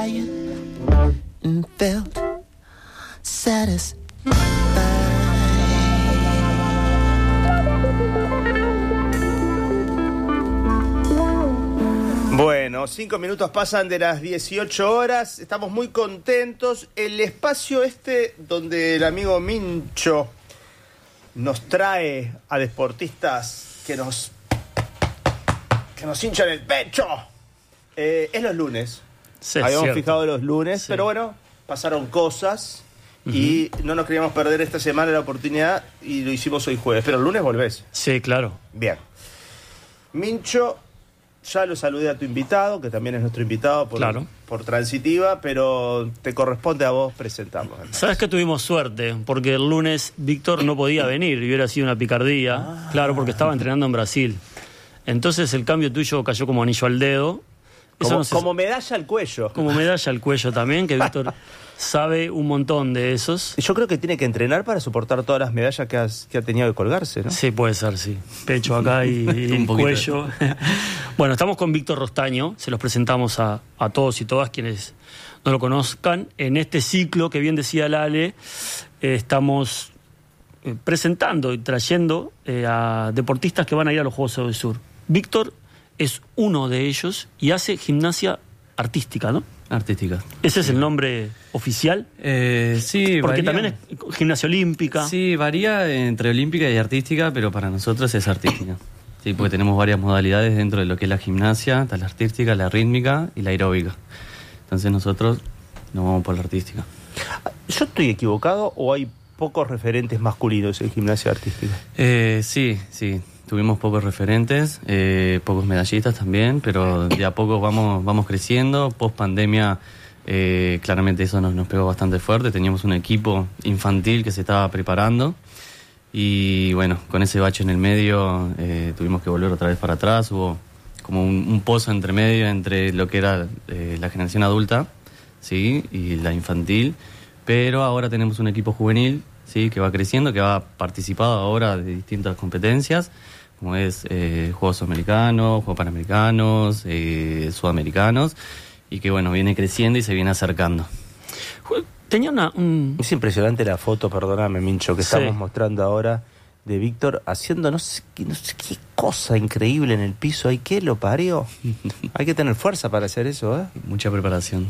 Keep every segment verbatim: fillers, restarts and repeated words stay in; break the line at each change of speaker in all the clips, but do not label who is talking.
tired and felt satisfied.
Bueno, cinco minutos pasan de las dieciocho horas, estamos muy contentos. El espacio este donde el amigo Mincho nos trae a deportistas que nos que nos hinchan el pecho, eh, es los lunes.
Sí,
habíamos
cierto.
fijado los lunes,
Sí.
pero bueno, pasaron cosas
uh-huh.
y no nos queríamos perder esta semana la oportunidad y lo hicimos hoy jueves, pero el lunes volvés.
Sí, claro.
Bien. Mincho, ya lo saludé a tu invitado, que también es nuestro invitado por,
Claro.
por Transitiva, pero te corresponde a vos presentarlo.
¿Sabes que tuvimos suerte? Porque el lunes Víctor no podía venir y hubiera sido una picardía. Ah. Claro, porque estaba entrenando en Brasil. Entonces el cambio tuyo cayó como anillo al dedo. Eso
Como,
no se...
como medalla al cuello.
Como medalla al cuello también, que Víctor sabe un montón de esos.
Yo creo que tiene que entrenar para soportar todas las medallas que, has, que ha tenido que colgarse, ¿no?
Sí, puede ser, sí. Pecho acá y, y cuello. Bueno, estamos con Víctor Rostaño. Se los presentamos a, a todos y todas quienes no lo conozcan. En este ciclo, que bien decía Lale, eh, estamos eh, presentando y trayendo eh, a deportistas que van a ir a los Juegos del Sur. Víctor es uno de ellos y hace gimnasia artística, ¿no?
Artística.
¿Ese es el nombre oficial?
Eh, sí,
Porque
varía.
también es gimnasia olímpica.
Sí, varía entre olímpica y artística, pero para nosotros es artística. Sí, porque tenemos varias modalidades dentro de lo que es la gimnasia, está la artística, la rítmica y la aeróbica. Entonces nosotros nos vamos por la artística.
¿Yo estoy equivocado o hay pocos referentes masculinos en gimnasia artística?
Eh, sí, sí. Tuvimos pocos referentes, eh, pocos medallistas también, pero de a poco vamos, vamos creciendo. Post pandemia, eh, claramente eso nos, nos pegó bastante fuerte. Teníamos un equipo infantil que se estaba preparando y bueno, con ese bache en el medio eh, tuvimos que volver otra vez para atrás. Hubo como un, un pozo entre medio entre lo que era eh, la generación adulta, sí, y la infantil, pero ahora tenemos un equipo juvenil, sí, que va creciendo, que va participando ahora de distintas competencias, como es eh, Juegos Americanos, Juegos Panamericanos, eh, Sudamericanos, y que bueno, viene creciendo y se viene acercando.
Tenía una... Un...
Es impresionante la foto, perdóname, Mincho, que
Sí.
estamos mostrando ahora de Víctor haciendo no sé, qué, no sé qué cosa increíble en el piso. ¿Hay qué? ¿Lo parió? Hay que tener fuerza para hacer eso, ¿eh?
Mucha preparación.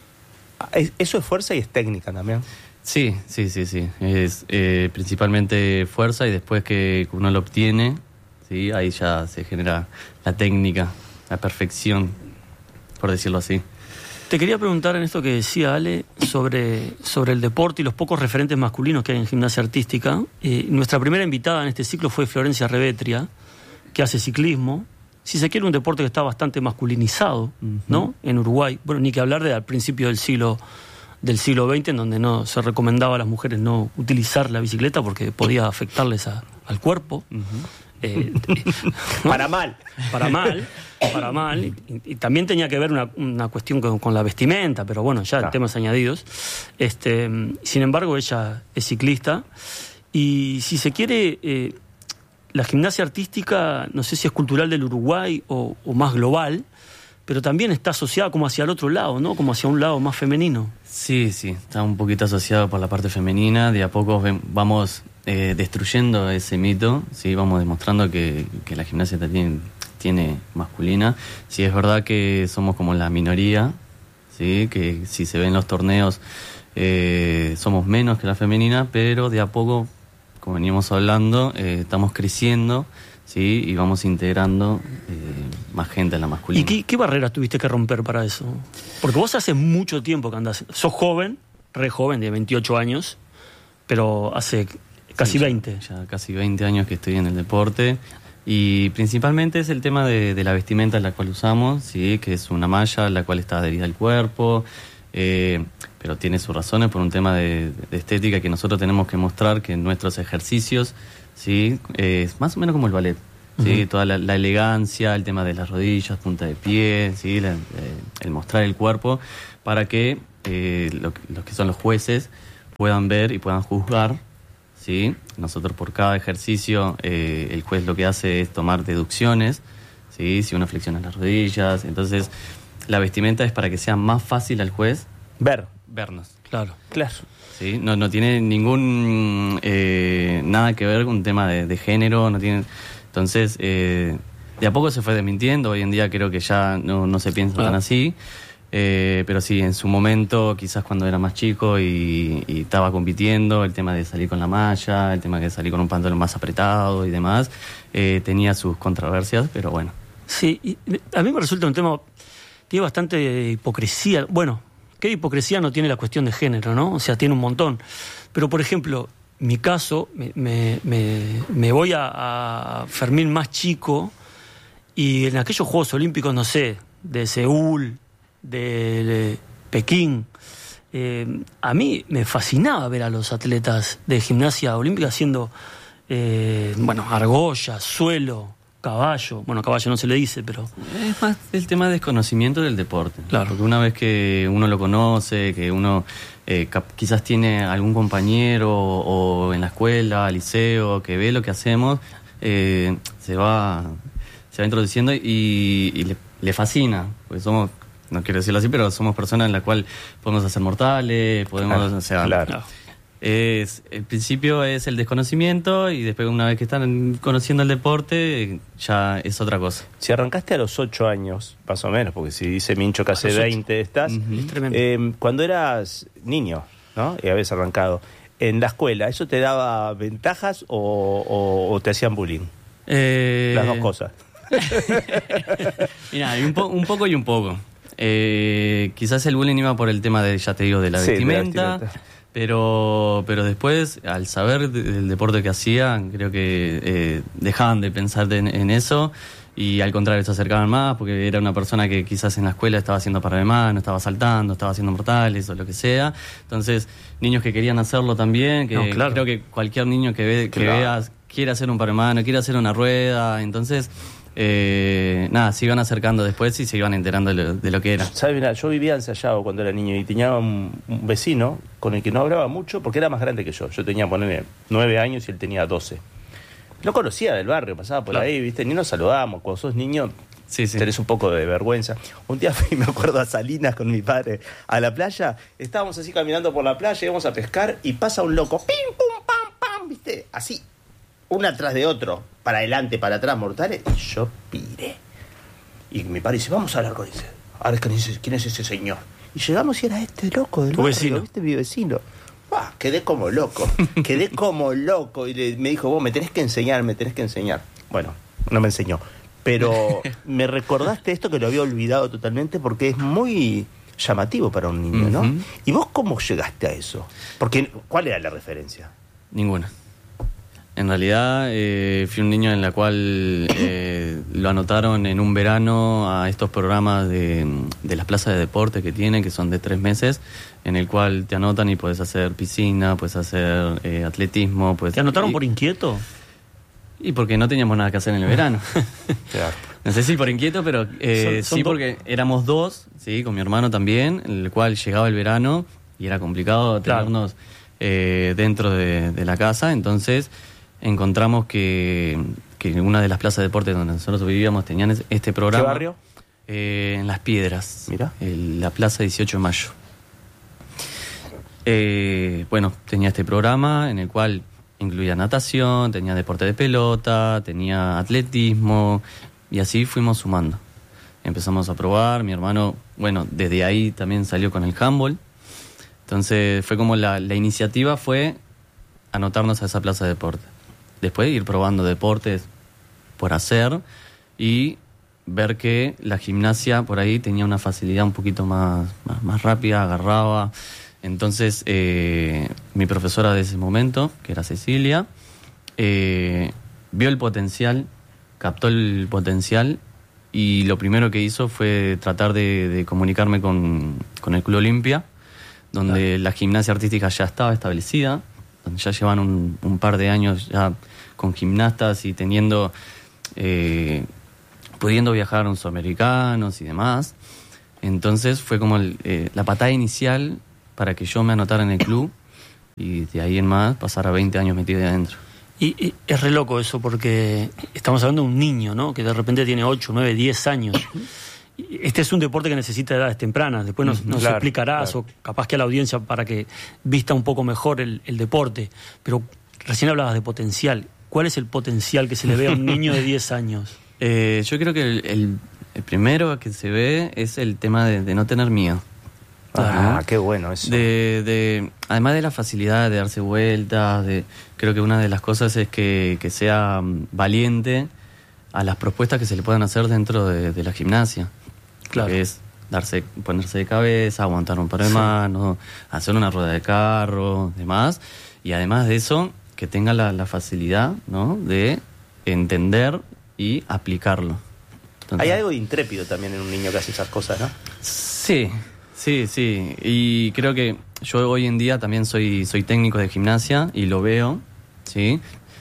Eso es fuerza y es técnica también.
Sí, sí, sí, sí. Es eh, principalmente fuerza y después que uno lo obtiene, sí, ahí ya se genera la técnica, la perfección, por decirlo así.
Te quería preguntar en esto que decía Ale sobre, sobre el deporte y los pocos referentes masculinos que hay en gimnasia artística. Eh, nuestra primera invitada en este ciclo fue Florencia Revetria, que hace ciclismo. Si se quiere, un deporte que está bastante masculinizado, uh-huh. ¿no? En Uruguay. Bueno, ni que hablar de al principio del siglo del siglo veinte, en donde no se recomendaba a las mujeres no utilizar la bicicleta porque podía afectarles a, al cuerpo. Uh-huh. Eh, ¿no?
Para mal.
Para mal, para mal. Y, y también tenía que ver una, una cuestión con, con la vestimenta, pero bueno, ya claro. Temas añadidos. Este, sin embargo, ella es ciclista. Y si se quiere, eh, la gimnasia artística, no sé si es cultural del Uruguay o, o más global, pero también está asociada como hacia el otro lado, ¿no? Como hacia un lado más femenino.
Sí, sí, está un poquito asociado por la parte femenina. De a poco vamos eh, destruyendo ese mito, sí, vamos demostrando que, que la gimnasia tiene, tiene masculina. Sí, es verdad que somos como la minoría, sí, que si se ven los torneos eh, somos menos que la femenina, pero de a poco, como veníamos hablando, eh, estamos creciendo. Sí, y vamos integrando eh, más gente en la masculina.
¿Y qué, qué barreras tuviste que romper para eso? Porque vos hace mucho tiempo que andás. Sos joven, re joven, de veintiocho años, pero hace casi
sí,
veinte.
Ya, ya casi veinte años que estoy en el deporte. Y principalmente es el tema de, de la vestimenta en la cual usamos, sí, que es una malla la cual está adherida al cuerpo, eh, pero tiene sus razones por un tema de, de estética que nosotros tenemos que mostrar que en nuestros ejercicios, sí, eh, es más o menos como el ballet, sí, uh-huh. Toda la, la elegancia, el tema de las rodillas, punta de pie, sí, la, eh, el mostrar el cuerpo para que eh, lo, los que son los jueces puedan ver y puedan juzgar, sí. Nosotros por cada ejercicio eh, el juez lo que hace es tomar deducciones, sí, si uno flexiona las rodillas, entonces la vestimenta es para que sea más fácil al juez
Ver.
vernos.
Claro.
Claro.
¿Sí? No, no tiene ningún eh, nada que ver con un tema de, de género, no tiene. Entonces, eh, de a poco se fue desmintiendo. Hoy en día creo que ya no, no se piensa
Ah.
tan así. Eh, pero sí, en su momento, quizás cuando era más chico y, y estaba compitiendo, el tema de salir con la malla, el tema de salir con un pantalón más apretado y demás, eh, tenía sus controversias, pero bueno.
Sí, y a mí me resulta un tema, tiene bastante hipocresía. Bueno, ¿qué hipocresía no tiene la cuestión de género, no? O sea, tiene un montón. Pero, por ejemplo, mi caso, me, me, me, me voy a, a Fermín más chico y en aquellos Juegos Olímpicos, no sé, de Seúl, de, de Pekín, eh, a mí me fascinaba ver a los atletas de gimnasia olímpica haciendo, eh, bueno, argolla, suelo, caballo. Bueno, caballo no se le dice, pero...
Es más el tema de desconocimiento del deporte.
Claro.
Porque una vez que uno lo conoce, que uno eh, cap- quizás tiene algún compañero o, o en la escuela, liceo, que ve lo que hacemos, eh, se va se va introduciendo y, y le, le fascina. Porque somos, no quiero decirlo así, pero somos personas en la cual podemos hacer mortales, podemos...
Claro,
o sea,
claro.
Es, el principio es el desconocimiento y después una vez que están conociendo el deporte ya es otra cosa.
Si arrancaste a los ocho años, más o menos, porque si dice Mincho que hace
los ocho.
veinte estás,
Ujú.
Es tremendo.
eh, cuando eras niño, ¿no? Y habías arrancado, en la escuela, ¿eso te daba ventajas o, o- o te hacían bullying?
Eh,
Las dos cosas.
Mira, hay un, po- un poco y un poco. Eh, quizás el bullying iba por el tema de, ya te digo, de la
Sí, de la
vestimenta.
vestimenta.
Pero, pero después, al saber de- del deporte que hacían, creo que eh, dejaban de pensar en, en eso y al contrario se acercaban más porque era una persona que quizás en la escuela estaba haciendo para de mano, estaba saltando, estaba haciendo mortales o lo que sea. Entonces, niños que querían hacerlo también, que
No, claro.
creo que cualquier niño que, ve, que
Claro.
vea quiere hacer un par de mano, quiere hacer una rueda, entonces... Eh, nada, se iban acercando después y se iban enterando de lo, de lo que era.
¿Sabes? Mira, yo vivía en Sayago cuando era niño y tenía un, un vecino con el que no hablaba mucho porque era más grande que yo. Yo tenía, ponerle, nueve años y él tenía doce. No conocía del barrio, pasaba por
Claro.
ahí, ¿viste? Ni nos saludábamos. Cuando sos niño,
Sí, sí.
tenés un poco de vergüenza. Un día fui, me acuerdo, a Salinas con mi padre a la playa. Estábamos así caminando por la playa, íbamos a pescar y pasa un loco. ¡Pim, pum, pam, pam! ¿Viste? Así, uno atrás de otro, para adelante, para atrás, mortales. Y yo piré. Y mi padre dice, vamos a hablar con ese. A ver quién es, quién es ese señor. Y llegamos y era este loco del
Tu
barrio,
vecino.
¿viste? Mi vecino. Ah, quedé como loco, quedé como loco. Y le- me dijo, vos me tenés que enseñar, me tenés que enseñar. Bueno, no me enseñó. Pero me recordaste esto que lo había olvidado totalmente porque es muy llamativo para un niño, ¿no?
Ujú.
¿Y vos cómo llegaste a eso? Porque, ¿cuál era la referencia?
Ninguna. En realidad eh, fui un niño en la cual eh, lo anotaron en un verano a estos programas de, de las plazas de deporte que tienen, que son de tres meses, en el cual te anotan y puedes hacer piscina, puedes hacer eh, atletismo. Puedes,
¿Te anotaron
y,
por inquieto?
Y porque no teníamos nada que hacer en el verano.
Claro.
No sé si por inquieto, pero eh,
Son- son
sí
do-
porque éramos dos, sí, con mi hermano también, en el cual llegaba el verano y era complicado
Claro.
tenernos eh, dentro de, de la casa, entonces encontramos que, que una de las plazas de deporte donde nosotros vivíamos tenían es- este programa.
¿Qué barrio?
Eh, en Las Piedras.
Mira.
El- la Plaza dieciocho de Mayo. Eh, bueno, tenía este programa en el cual incluía natación, tenía deporte de pelota, tenía atletismo y así fuimos sumando. Empezamos a probar, mi hermano, bueno, desde ahí también salió con el handball. Entonces fue como la, la iniciativa fue anotarnos a esa plaza de deporte. Después ir probando deportes por hacer y ver que la gimnasia por ahí tenía una facilidad un poquito más, más, más rápida, agarraba. Entonces, eh, mi profesora de ese momento, que era Cecilia, eh, vio el potencial, captó el potencial y lo primero que hizo fue tratar de, de comunicarme con, con el Club Olimpia, donde la gimnasia artística ya estaba establecida, donde ya llevan un, un par de años ya con gimnastas y teniendo, eh, pudiendo viajar a los sudamericanos y demás. Entonces fue como el, eh, la patada inicial para que yo me anotara en el club y de ahí en más pasar a veinte años metido ahí adentro.
Y, y es re loco eso porque estamos hablando de un niño, ¿no? Que de repente tiene ocho, nueve, diez años este es un deporte que necesita edades tempranas. Después nos, nos
claro,
explicarás,
claro.
o capaz que a la audiencia para que vista un poco mejor el, el deporte. Pero recién hablabas de potencial. ¿Cuál es el potencial que se le ve a un niño de diez años?
Eh, yo creo que el, el, el primero que se ve es el tema de, de no tener miedo.
Ah,
¿no?
qué bueno eso.
De, de, además de la facilidad de darse vueltas, de, creo que una de las cosas es que, que sea valiente a las propuestas que se le puedan hacer dentro de, de la gimnasia.
Claro.
Que es darse, ponerse de cabeza, aguantar un par de
Sí.
manos, hacer una rueda de carro, demás. Y además de eso, que tenga la, la facilidad, ¿no?, de entender y aplicarlo. Entonces,
Hay algo de intrépido también en un niño que hace esas cosas, ¿no?
Sí, sí, sí. Y creo que yo hoy en día también soy, soy técnico de gimnasia y lo veo, ¿sí?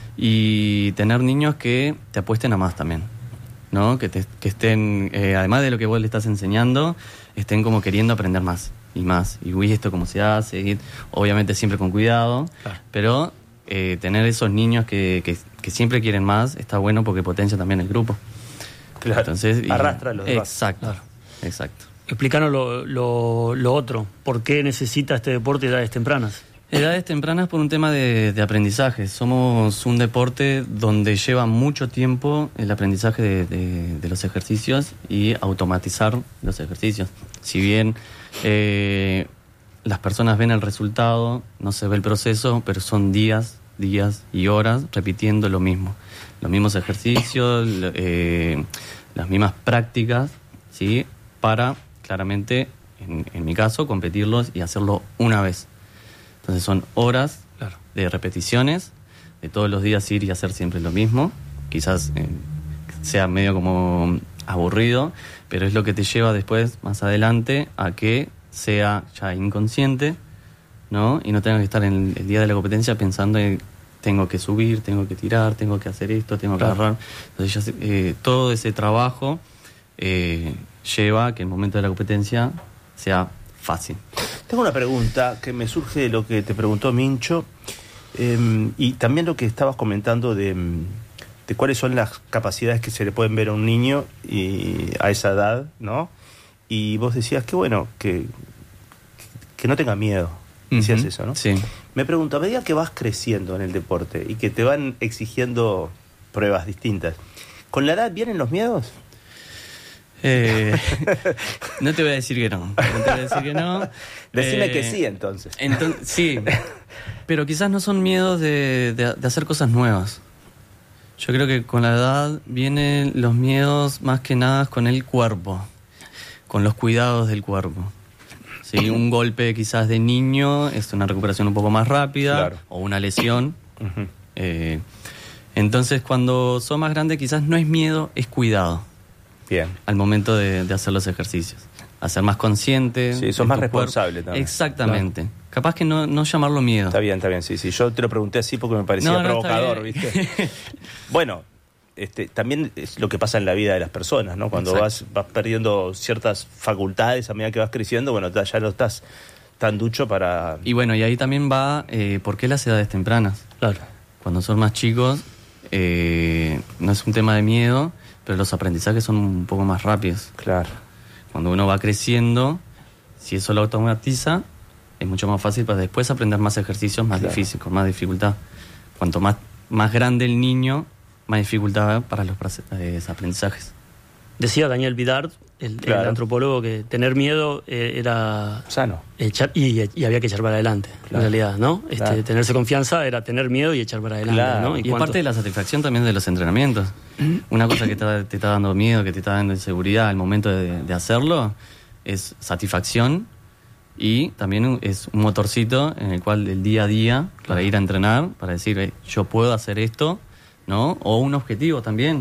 Y tener niños que te apuesten a más también, ¿no? Que, te, que estén, eh, además de lo que vos le estás enseñando, estén como queriendo aprender más y más. Y uy, esto cómo se hace, y obviamente siempre con cuidado,
Claro.
pero eh, tener esos niños que, que, que siempre quieren más está bueno porque potencia también el grupo.
Claro.
Entonces, y-
Arrastra a los demás.
Exacto,
Claro.
exacto.
Explícanos lo, lo, lo otro. ¿Por qué necesita este deporte edades tempranas?
Edades tempranas por un tema de, de aprendizaje. Somos un deporte donde lleva mucho tiempo el aprendizaje de, de- de los ejercicios y automatizar los ejercicios. Si bien eh, las personas ven el resultado, no se ve el proceso, pero son días, días y horas repitiendo lo mismo. Los mismos ejercicios, lo- eh, las mismas prácticas, ¿sí? Para, claramente, en, en mi caso, competirlos y hacerlo una vez. Entonces son horas
Claro.
de repeticiones, de todos los días ir y hacer siempre lo mismo. Quizás eh, sea medio como aburrido, pero es lo que te lleva después, más adelante, a que sea ya inconsciente, ¿no? Y no tengas que estar en el día de la competencia pensando en tengo que subir, tengo que tirar, tengo que hacer esto, tengo que
Claro.
agarrar. Entonces ya se- eh, todo ese trabajo eh, lleva a que el momento de la competencia sea fácil.
Tengo una pregunta que me surge de lo que te preguntó Mincho eh, y también lo que estabas comentando de, de cuáles son las capacidades que se le pueden ver a un niño y a esa edad, ¿no? Y vos decías que bueno, que, que no tenga miedo. Decías
Ujú,
eso, ¿no?
Sí.
Me pregunto, a medida que vas creciendo en el deporte y que te van exigiendo pruebas distintas, ¿con la edad vienen los miedos?
Eh, no te voy a decir que no. No te voy a decir que no.
Decime
Eh,
que sí, entonces.
enton- sí, pero quizás no son miedos de, de- de hacer cosas nuevas. Yo creo que con la edad vienen los miedos más que nada con el cuerpo, con los cuidados del cuerpo. Sí, un golpe quizás de niño es una recuperación un poco más rápida,
Claro.
o una lesión.
Ujú.
Eh, entonces, cuando sos más grande, quizás no es miedo, es cuidado
Bien.
al momento de, de hacer los ejercicios. A ser más consciente.
Sí,
de
sos más
tu cuerpo.
responsable también.
Exactamente. Capaz que no, no llamarlo miedo.
Está bien, está bien, sí, sí. Yo te lo pregunté así porque me parecía
No, no, está
provocador,
bien.
¿viste? Bueno, este, también es lo que pasa en la vida de las personas, ¿no? Cuando vas,
Exacto.
vas perdiendo ciertas facultades a medida que vas creciendo, bueno, ya ya no estás tan ducho para...
Y bueno, y ahí también va eh, por qué las edades tempranas.
Claro.
Cuando son más chicos, eh, no es un tema de miedo, pero los aprendizajes son un poco más rápidos.
Claro.
Cuando uno va creciendo, si eso lo automatiza, es mucho más fácil para después aprender más ejercicios más
Claro.
difíciles, con más dificultad. Cuanto más, más grande el niño, más dificultad para los proce- eh, aprendizajes.
Decía Daniel Vidart, el, el
Claro.
antropólogo, que tener miedo eh, era
Sano.
echar y, y había que echar para adelante,
Claro.
en realidad, ¿no? Este,
Claro.
Tenerse confianza era tener miedo y echar para adelante,
Claro.
¿no?
Y es
cuanto-
parte de la satisfacción también de los entrenamientos. Una cosa que te, te está dando miedo, que te está dando inseguridad al momento de, de hacerlo, es satisfacción y también un- es un motorcito en el cual el día a día, para ir a entrenar, para decir, eh, yo puedo hacer esto, ¿no? O un objetivo también.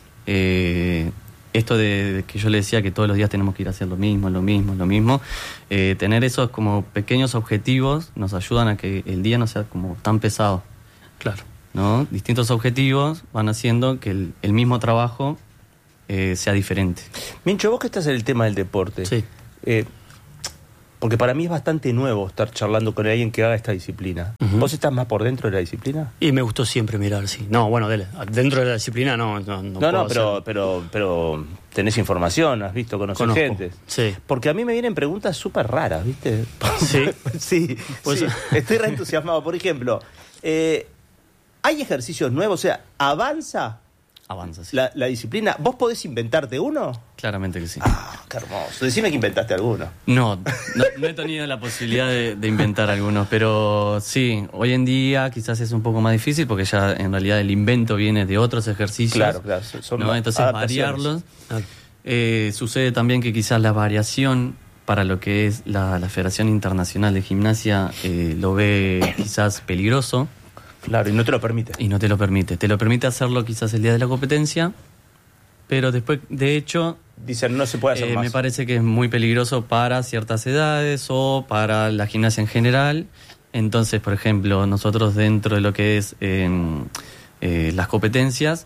Eh, esto de, de que yo le decía que todos los días tenemos que ir a hacer lo mismo, lo mismo, lo mismo. Eh, tener esos como pequeños objetivos nos ayudan a que el día no sea como tan pesado.
Claro.
¿No? Distintos objetivos van haciendo que el, el mismo trabajo eh, sea diferente.
Mincho, vos que estás en el tema del deporte,
Sí.
eh, Porque para mí es bastante nuevo estar charlando con alguien que haga esta disciplina.
Uh-huh.
¿Vos estás más por dentro de la disciplina?
Y me gustó siempre mirar, sí. No, bueno, dele. Dentro de la disciplina no. No, no,
No, no,
puedo
pero,
hacer-
pero, pero tenés información, has visto, conoces
Conozco.
gente.
Sí.
Porque a mí me vienen preguntas súper raras, ¿viste?
Sí.
sí,
Pues-
sí. Estoy re entusiasmado. Por ejemplo, eh, ¿hay ejercicios nuevos? O sea, ¿avanza
Avanza, sí.
la, la disciplina? ¿Vos podés inventarte uno?
Claramente que sí.
Ah, qué hermoso. Decime que inventaste alguno.
No, no, no he tenido la posibilidad de, de inventar algunos, pero sí, hoy en día quizás es un poco más difícil porque ya en realidad el invento viene de otros ejercicios.
Claro, claro. Son son
¿no? Entonces
adaptaciones.
variarlos.
Ah,
Eh, sucede también que quizás la variación para lo que es la, la Federación Internacional de Gimnasia eh, lo ve quizás peligroso
Claro, y no te lo permite.
y no te lo permite. Te lo permite hacerlo quizás el día de la competencia, pero después, de hecho,
Dicen, no se puede hacer
eh,
más.
me parece que es muy peligroso para ciertas edades o para la gimnasia en general. Entonces, por ejemplo, nosotros dentro de lo que es eh, eh, las competencias,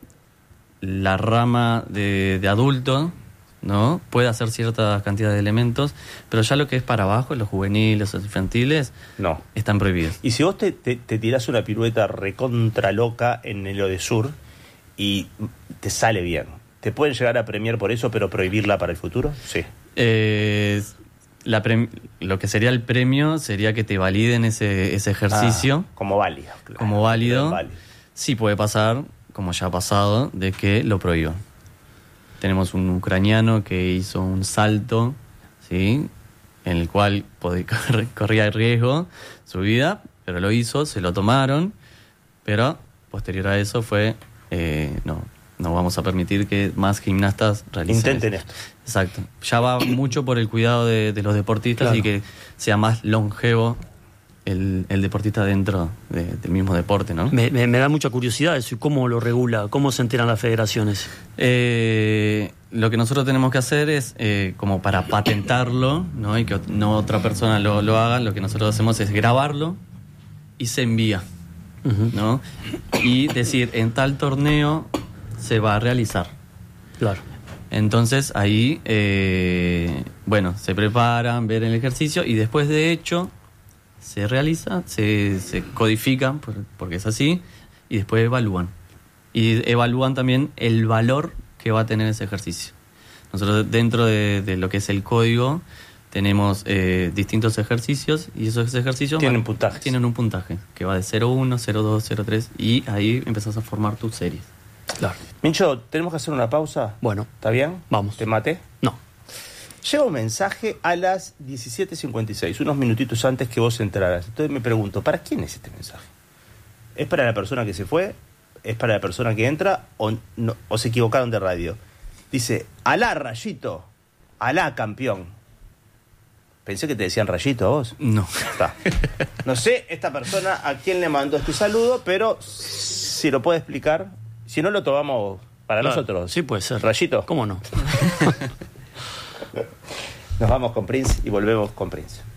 la rama de, de adulto, ¿no? Puede hacer cierta cantidad de elementos, pero ya lo que es para abajo, los juveniles, los infantiles,
No.
están prohibidos.
Y si vos te, te, te tirás una pirueta recontra loca en el Odesur y te sale bien, ¿te pueden llegar a premiar por eso, pero prohibirla para el futuro? Sí.
Eh, la prem- lo que sería el premio sería que te validen ese, ese ejercicio
Ah, como válido. claro.
como válido.
Válido.
Sí puede pasar, como ya ha pasado, de que lo prohíban. Tenemos un ucraniano que hizo un salto, ¿sí? En el cual pod- corría riesgo su vida, pero lo hizo, se lo tomaron, pero posterior a eso fue, eh, no, no vamos a permitir que más gimnastas realicen
Intenten
esto.
esto.
Exacto. Ya va mucho por el cuidado de, de los deportistas
Claro.
y que sea más longevo el, el deportista dentro de- del mismo deporte, ¿no?
Me, me- me da mucha curiosidad eso. ¿Y cómo lo regula? ¿Cómo se enteran las federaciones?
Eh, lo que nosotros tenemos que hacer es, eh, como para patentarlo, ¿no? Y que ot- no otra persona lo, lo haga, lo que nosotros hacemos es grabarlo y se envía,
Ujú.
¿no? Y decir, en tal torneo se va a realizar.
Claro.
Entonces ahí, eh, bueno, se preparan, ver el ejercicio y después de hecho se realiza, se, se codifica, por- porque es así, y después evalúan. Y evalúan también el valor que va a tener ese ejercicio. Nosotros dentro de, de lo que es el código tenemos eh, distintos ejercicios y esos ejercicios
Tienen
van-
puntajes.
tienen un puntaje que va de cero uno, cero dos, cero tres y ahí empezás a formar tus series.
Claro.
Mincho, ¿tenemos que hacer una pausa?
Bueno,
¿Está bien?
Vamos.
¿Te maté?
no.
Llega un mensaje a las diecisiete cincuenta y seis, unos minutitos antes que vos entraras. Entonces me pregunto, ¿para quién es este mensaje? ¿Es para la persona que se fue? ¿Es para la persona que entra? ¿O, no, o se equivocaron de radio? Dice, alá, Rayito, alá, campeón. Pensé que te decían Rayito a vos.
No.
Está. No sé esta persona a quién le mandó este saludo, pero si lo puede explicar, si no lo tomamos para
Claro.
nosotros.
Sí, puede ser.
Rayito.
¿Cómo no?
Nos vamos con Prince y volvemos con Prince.